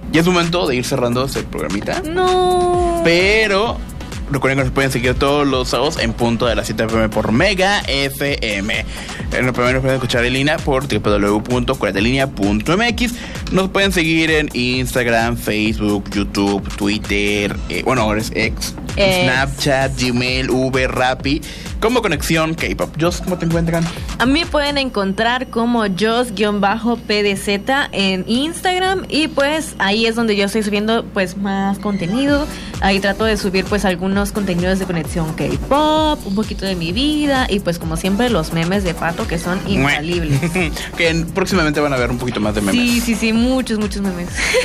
Ya es momento de ir cerrando este programita. No. Pero recuerden que nos pueden seguir todos los sábados en punto de las 7 pm por Mega FM. Primero nos pueden escuchar en línea por www.cuarentalinea.mx. Nos pueden seguir en Instagram, Facebook, YouTube, Twitter, ahora es X, Snapchat, Gmail, Uber, Rappi, como Conexión K-Pop. Jos, ¿cómo te encuentran? A mí pueden encontrar como Jos-PDZ en Instagram, y pues ahí es donde yo estoy subiendo pues más contenido. Ahí trato de subir pues algunos contenidos de Conexión K-Pop, un poquito de mi vida, y pues como siempre los memes de Pato, que son infalibles. Que próximamente van a ver un poquito más de memes. Sí, muchos memes.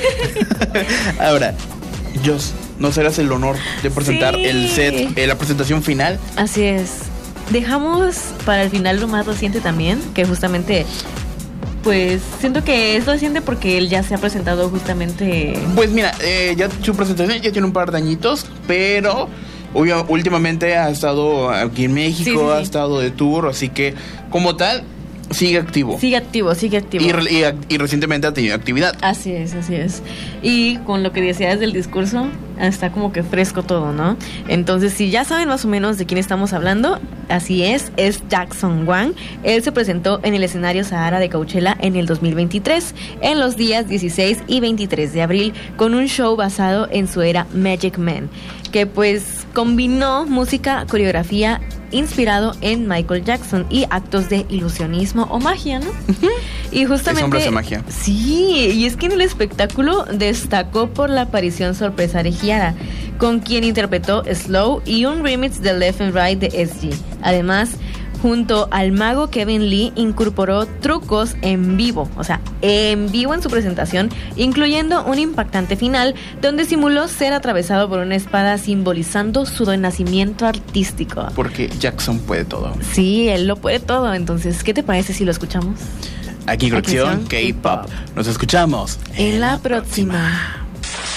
Ahora, Jos, ¿nos harás el honor de presentar el set, la presentación final? Así es. Dejamos para el final lo más reciente también, que justamente, pues siento que es reciente porque él ya se ha presentado justamente. Pues mira, ya su presentación ya tiene un par de añitos, pero últimamente ha estado aquí en México, ha estado de tour, así que como tal sigue activo. Sigue activo. Y recientemente ha tenido actividad. Así es. Y con lo que decías del discurso, está como que fresco todo, ¿no? Entonces, si ya saben más o menos de quién estamos hablando, así es Jackson Wang. Él se presentó en el escenario Sahara de Coachella en el 2023, en los días 16 y 23 de abril, con un show basado en su era Magic Man, que pues combinó música, coreografía, inspirado en Michael Jackson, y actos de ilusionismo o magia, ¿no? Y justamente... Es hombre de magia. Sí, y es que en el espectáculo destacó por la aparición sorpresa de Giara, con quien interpretó Slow y un remix de Left and Right de SG. Además, junto al mago Kevin Lee, incorporó trucos en vivo, en su presentación, incluyendo un impactante final donde simuló ser atravesado por una espada, simbolizando su renacimiento artístico. Porque Jackson puede todo. Sí, él lo puede todo. Entonces, ¿qué te parece si lo escuchamos? Aquí Conexión K-Pop. Nos escuchamos en la próxima.